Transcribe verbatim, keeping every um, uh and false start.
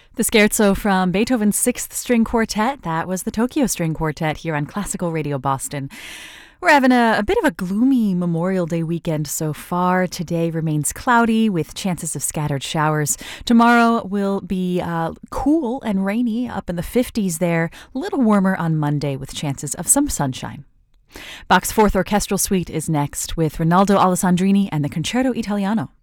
The scherzo from Beethoven's Sixth String Quartet, that was the Tokyo String Quartet here on Classical Radio Boston. We're having a, a bit of a gloomy Memorial Day weekend so far. Today remains cloudy with chances of scattered showers. Tomorrow will be uh, cool and rainy, up in the fifties there. A little warmer on Monday with chances of some sunshine. Bach's Fourth Orchestral Suite is next with Rinaldo Alessandrini and the Concerto Italiano.